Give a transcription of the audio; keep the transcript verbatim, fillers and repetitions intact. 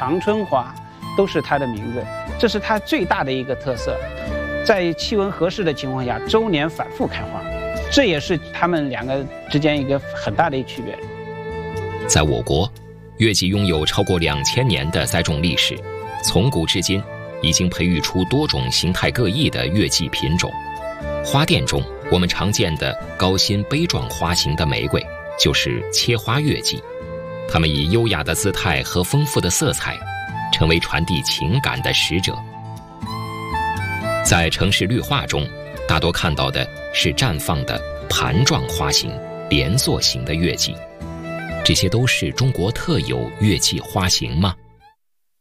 长春花，都是它的名字。这是它最大的一个特色，在气温合适的情况下，周年反复开花，这也是它们两个之间一个很大的一区别。 在我国，月季拥有超过两千年的栽种历史，从古至今，已经培育出多种形态各异的月季品种。花店中，我们常见的高新杯状花型的玫瑰，就是切花月季。它们以优雅的姿态和丰富的色彩，成为传递情感的使者。在城市绿化中，大多看到的是绽放的盘状花型、连座型的月季。这些都是中国特有月季花型吗？